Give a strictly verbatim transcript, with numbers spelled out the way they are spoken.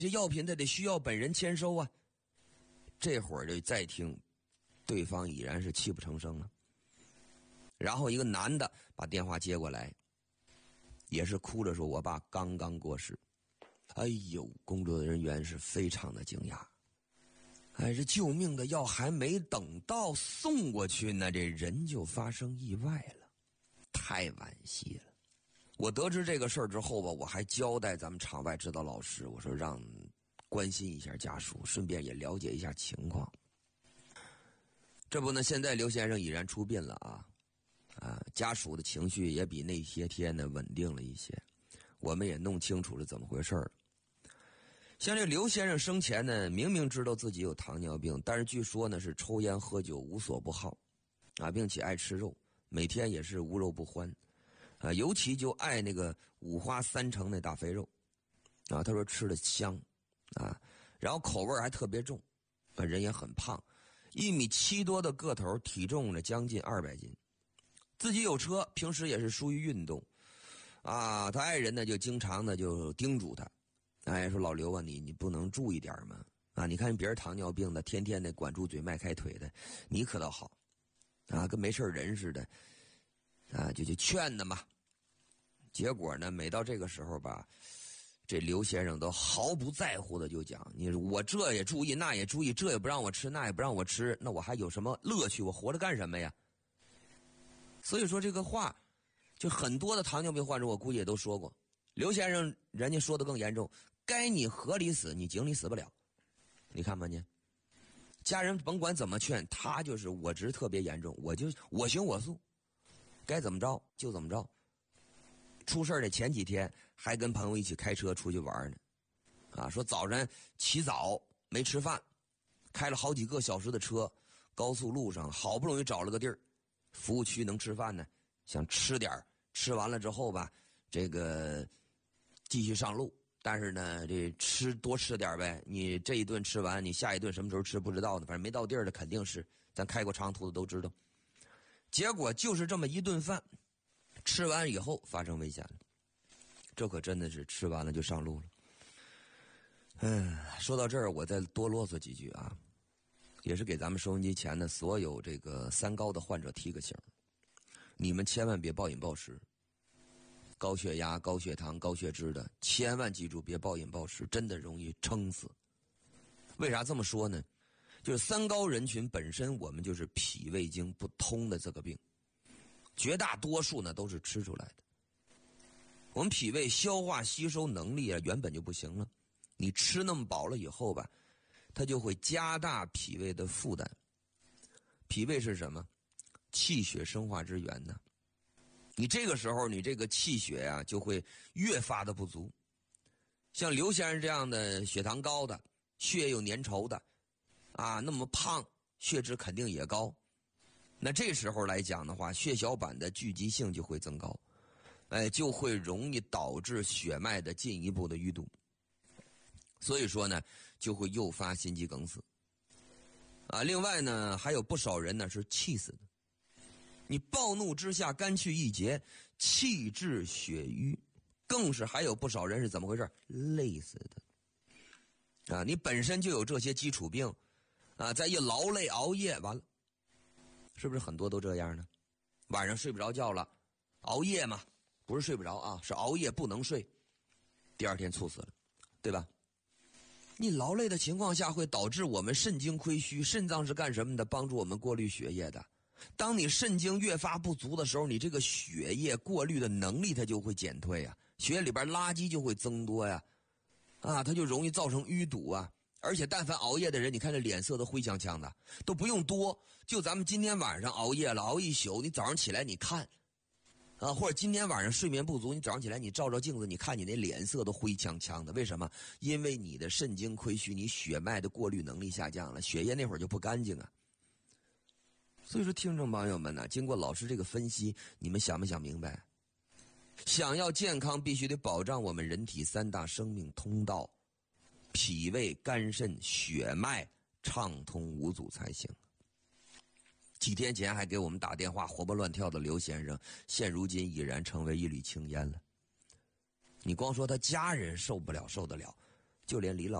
这药品他得需要本人签收啊。这会儿就再听，对方已然是泣不成声了。然后一个男的把电话接过来，也是哭着说：“我爸刚刚过世。”哎呦，工作人员是非常的惊讶。哎，这救命的药还没等到送过去呢，这人就发生意外了，太惋惜了。我得知这个事儿之后吧，我还交代咱们场外指导老师，我说让关心一下家属，顺便也了解一下情况。这不呢，现在刘先生已然出殡了啊，啊，家属的情绪也比那些天呢稳定了一些，我们也弄清楚了怎么回事了。像这刘先生生前呢，明明知道自己有糖尿病，但是据说呢是抽烟喝酒无所不好，啊，并且爱吃肉，每天也是无肉不欢，啊，尤其就爱那个五花三成那大肥肉，啊，他说吃的香，啊，然后口味还特别重，啊，人也很胖，一米七多的个头，体重呢将近二百斤，自己有车，平时也是疏于运动，啊，他爱人呢就经常呢就叮嘱他。哎，说老刘啊，你你不能注意点吗？啊，你看别人糖尿病的，天天的管住嘴迈开腿的，你可倒好，啊，跟没事人似的，啊，就就劝他嘛。结果呢，每到这个时候吧，这刘先生都毫不在乎的就讲：“你我这也注意，那也注意，这也不让我吃，那也不让我吃，那我还有什么乐趣？我活着干什么呀？”所以说这个话，就很多的糖尿病患者，我估计也都说过。刘先生人家说的更严重，该你河里死，你井里死不了。你看吧你，家人甭管怎么劝，他就是我执特别严重，我就我行我素，该怎么着就怎么着。出事的前几天还跟朋友一起开车出去玩呢，啊，说早晨起早没吃饭，开了好几个小时的车，高速路上好不容易找了个地儿，服务区能吃饭呢，想吃点吃完了之后吧，这个继续上路，但是呢，这吃多吃点呗。你这一顿吃完，你下一顿什么时候吃不知道呢？反正没到地儿的肯定是，咱开过长途的都知道。结果就是这么一顿饭，吃完以后发生危险了。这可真的是吃完了就上路了。嗯，说到这儿，我再多啰嗦几句啊，也是给咱们收音机前的所有这个三高的患者提个醒：你们千万别暴饮暴食。高血压、高血糖、高血脂的，千万记住别暴饮暴食，真的容易撑死。为啥这么说呢？就是三高人群本身，我们就是脾胃经不通的这个病，绝大多数呢都是吃出来的。我们脾胃消化吸收能力啊原本就不行了，你吃那么饱了以后吧，它就会加大脾胃的负担。脾胃是什么？气血生化之源呢。你这个时候你这个气血啊就会越发的不足。像刘先生这样的血糖高的，血液有粘稠的啊，那么胖，血脂肯定也高，那这时候来讲的话，血小板的聚集性就会增高，哎，就会容易导致血脉的进一步的淤堵，所以说呢就会诱发心肌梗死啊。另外呢还有不少人呢是气死的，你暴怒之下肝气郁结，气滞血瘀，更是还有不少人是怎么回事？累死的啊！你本身就有这些基础病啊，再一劳累熬夜，完了，是不是很多都这样呢？晚上睡不着觉了，熬夜嘛，不是睡不着啊，是熬夜不能睡，第二天猝死了，对吧？你劳累的情况下会导致我们肾精亏虚，肾脏是干什么的？帮助我们过滤血液的。当你肾精越发不足的时候，你这个血液过滤的能力它就会减退啊，血液里边垃圾就会增多呀，啊，它就容易造成淤堵啊。而且但凡熬夜的人，你看这脸色都灰呛呛的，都不用多，就咱们今天晚上熬夜了，熬一宿，你早上起来你看啊，或者今天晚上睡眠不足，你早上起来你照照镜子，你看你那脸色都灰呛呛的，为什么？因为你的肾精亏虚，你血脉的过滤能力下降了，血液那会儿就不干净啊。所以说听众朋友们呢、啊，经过老师这个分析，你们想没想明白？想要健康必须得保障我们人体三大生命通道，脾胃肝肾血脉畅通无阻才行。几天前还给我们打电话活蹦乱跳的刘先生，现如今已然成为一缕青烟了。你光说他家人受不了受得了， 就连李老